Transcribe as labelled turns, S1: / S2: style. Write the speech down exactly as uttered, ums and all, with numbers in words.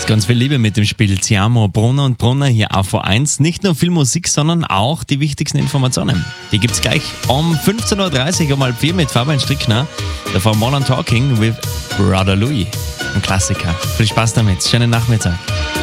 S1: Ganz viel Liebe mit dem Spiel Tiamo, Brunner und Brunner hier A V eins. Nicht nur viel Musik, sondern auch die wichtigsten Informationen. Die gibt's gleich um fünfzehn Uhr dreißig um halb vier mit Fabian Strickner. Davor Modern Talking with Brother Louis. Ein Klassiker. Viel Spaß damit. Schönen Nachmittag.